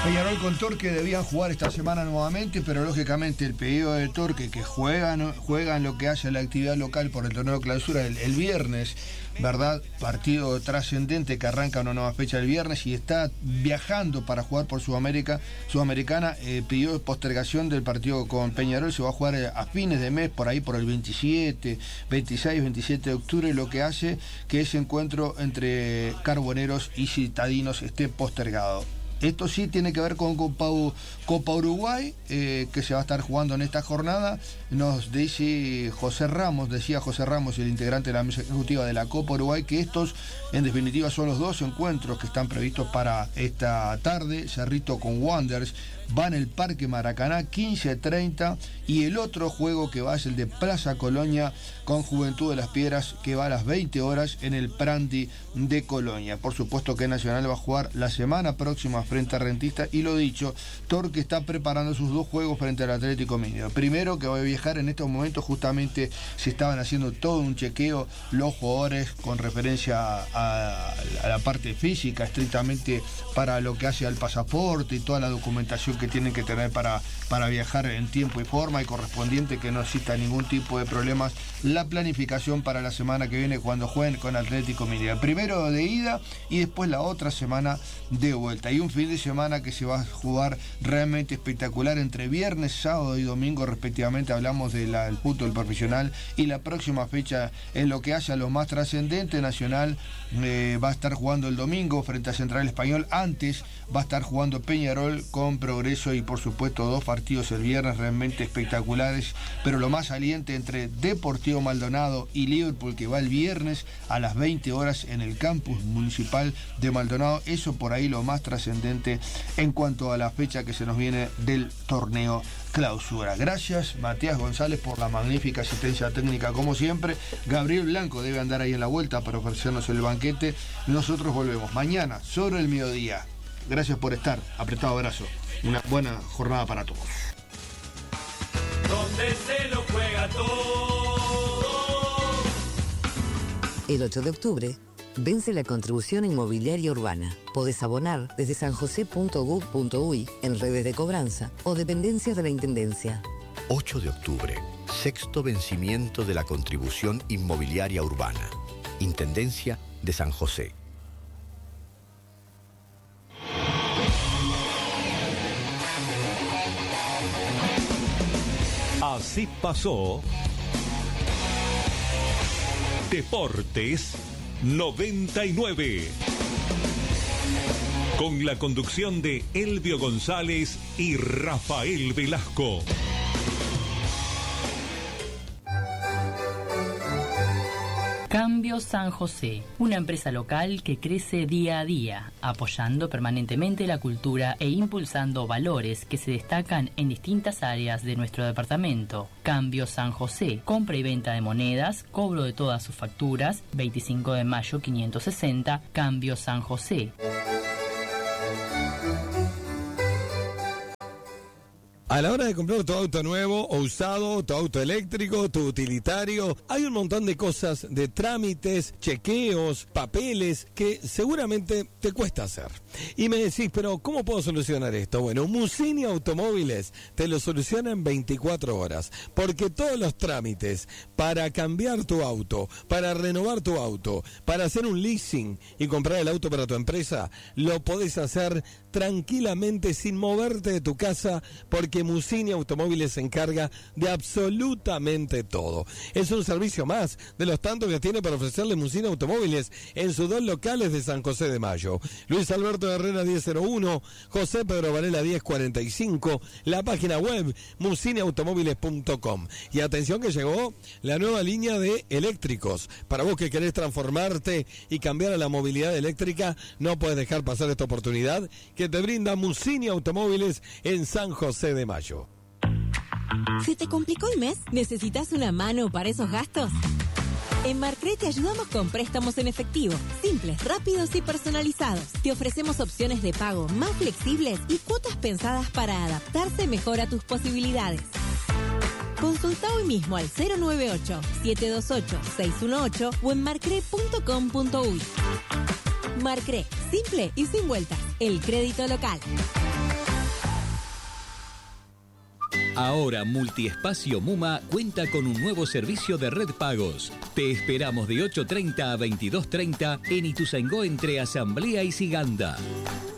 Peñarol con Torque debían jugar esta semana nuevamente, pero lógicamente el pedido de Torque, que juegan lo que hace la actividad local por el torneo de clausura el viernes, ¿verdad? Partido trascendente que arranca una nueva fecha el viernes y está viajando para jugar por Sudamericana, pidió postergación del partido con Peñarol. Se va a jugar a fines de mes, por ahí por el 27, 26, 27 de octubre, lo que hace que ese encuentro entre Carboneros y Citadinos esté postergado. Esto sí tiene que ver con Copa Uruguay, que se va a estar jugando en esta jornada. Nos decía José Ramos, el integrante de la mesa ejecutiva de la Copa Uruguay, que estos en definitiva son los dos encuentros que están previstos para esta tarde. Cerrito con Wanderers va en el Parque Maracaná 15:30, y el otro juego que va es el de Plaza Colonia con Juventud de las Piedras, que va a las 20 horas en el Prandi de Colonia. Por supuesto que Nacional va a jugar la semana próxima frente a Rentistas, y lo dicho, Torque está preparando sus dos juegos frente al Atlético Mineiro. Primero, que va a viajar en estos momentos, justamente se estaban haciendo todo un chequeo los jugadores con referencia a la parte física, estrictamente para lo que hace al pasaporte y toda la documentación que tienen que tener para viajar en tiempo y forma, y correspondiente que no exista ningún tipo de problemas la planificación para la semana que viene cuando jueguen con Atlético Mineiro. Primero de ida y después la otra semana de vuelta. Y un fin de semana que se va a jugar realmente espectacular entre viernes, sábado y domingo respectivamente. Hablamos del fútbol profesional, y la próxima fecha en lo que hace a lo más trascendente, Nacional va a estar jugando el domingo frente a Central Español. Antes va a estar jugando Peñarol con Progreso, y por supuesto dos partidos el viernes realmente espectaculares, pero lo más saliente entre Deportivo Maldonado y Liverpool, que va el viernes a las 20 horas en el campus municipal de Maldonado. Eso por ahí lo más trascendente en cuanto a la fecha que se nos viene del torneo clausura. Gracias Matías González por la magnífica asistencia técnica como siempre. Gabriel Blanco debe andar ahí en la vuelta para ofrecernos el banquete. Nosotros volvemos mañana sobre el mediodía. Gracias por estar. Apretado abrazo. Una buena jornada para todos. Donde se lo juega todo. El 8 de octubre vence la contribución inmobiliaria urbana. Podés abonar desde sanjose.gov.uy en redes de cobranza o dependencias de la Intendencia. 8 de octubre, sexto vencimiento de la contribución inmobiliaria urbana. Intendencia de San José. Así pasó Deportes 99, con la conducción de Elvio González y Rafael Velasco. Cambio San José, una empresa local que crece día a día, apoyando permanentemente la cultura e impulsando valores que se destacan en distintas áreas de nuestro departamento. Cambio San José, compra y venta de monedas, cobro de todas sus facturas, 25 de mayo 560, Cambio San José. A la hora de comprar tu auto nuevo o usado, tu auto eléctrico, tu utilitario, hay un montón de cosas, de trámites, chequeos, papeles, que seguramente te cuesta hacer. Y me decís, pero ¿cómo puedo solucionar esto? Bueno, Musini Automóviles te lo soluciona en 24 horas, porque todos los trámites para cambiar tu auto, para renovar tu auto, para hacer un leasing y comprar el auto para tu empresa, lo podés hacer tranquilamente sin moverte de tu casa, porque Musini Automóviles se encarga de absolutamente todo. Es un servicio más de los tantos que tiene para ofrecerle Musini Automóviles en sus dos locales de San José de Mayo. Luis Alberto Herrera 1001, José Pedro Varela 1045, la página web musiniautomóviles.com. Y atención que llegó la nueva línea de eléctricos. Para vos que querés transformarte y cambiar a la movilidad eléctrica, no puedes dejar pasar esta oportunidad que te brinda Musini Automóviles en San José de Mayo. ¿Se te complicó el mes? ¿Necesitas una mano para esos gastos? En Marcre te ayudamos con préstamos en efectivo, simples, rápidos y personalizados. Te ofrecemos opciones de pago más flexibles y cuotas pensadas para adaptarse mejor a tus posibilidades. Consulta hoy mismo al 098-728-618 o en marcre.com.uy. Marcre, simple y sin vueltas, el crédito local. Ahora Multiespacio Muma cuenta con un nuevo servicio de red pagos. Te esperamos de 8:30 a 22:30 en Ituzaingó entre Asamblea y Siganda.